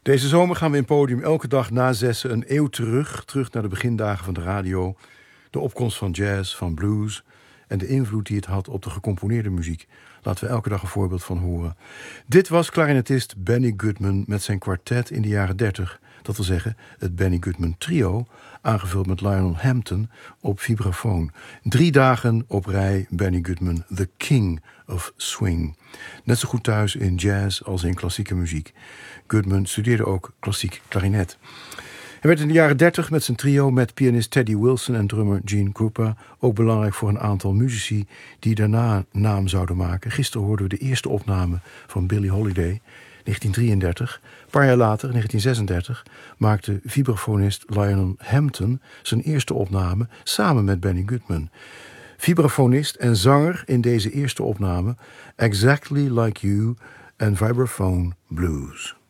Deze zomer gaan we in Podium elke dag na 6 een eeuw terug naar de begindagen van de radio, de opkomst van jazz, van blues en de invloed die het had op de gecomponeerde muziek. Laten we elke dag een voorbeeld van horen. Dit was clarinetist Benny Goodman met zijn kwartet in de jaren 30. Dat wil zeggen het Benny Goodman trio, aangevuld met Lionel Hampton op vibrafoon. 3 dagen op rij Benny Goodman, the king of swing. Net zo goed thuis in jazz als in klassieke muziek. Goodman studeerde ook klassiek klarinet. Hij werd in de jaren 30 met zijn trio met pianist Teddy Wilson en drummer Gene Krupa ook belangrijk voor een aantal muzici die daarna naam zouden maken. Gisteren hoorden we de eerste opname van Billie Holiday, 1933. Een paar jaar later, 1936, maakte vibrafonist Lionel Hampton zijn eerste opname samen met Benny Goodman. Vibrafonist en zanger in deze eerste opname, Exactly Like You en Vibraphone Blues.